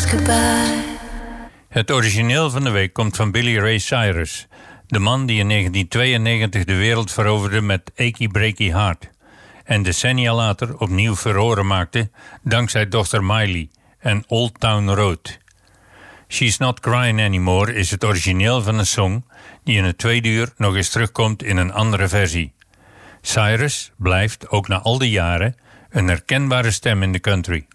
goodbye. Het origineel van de week komt van Billy Ray Cyrus, de man die in 1992 de wereld veroverde met Achy Breaky Heart en decennia later opnieuw furore maakte dankzij dochter Miley en Old Town Road. She's Not Crying Anymore is het origineel van een song die in het tweede uur nog eens terugkomt in een andere versie. Cyrus blijft, ook na al die jaren, een herkenbare stem in de country.